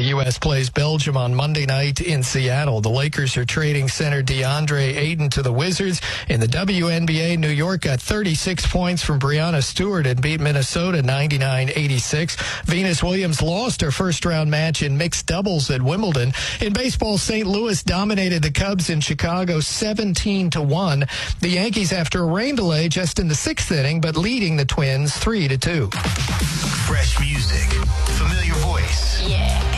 The U.S. plays Belgium on Monday night in Seattle. The Lakers are trading center DeAndre Ayton to the Wizards. In the WNBA, New York got 36 points from Breanna Stewart and beat Minnesota 99-86. Venus Williams lost her first-round match in mixed doubles at Wimbledon. In baseball, St. Louis dominated the Cubs in Chicago 17-1. The Yankees, after a rain delay, just in the sixth inning, but leading the Twins 3-2. Fresh music, familiar voice. Yeah.